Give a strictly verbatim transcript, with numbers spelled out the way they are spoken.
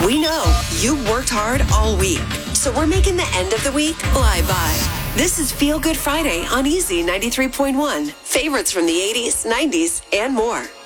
We know you worked hard all week, so we're making the end of the week fly by. This is Feel Good Friday on Easy ninety-three point one. Favorites from the eighties, nineties, and more.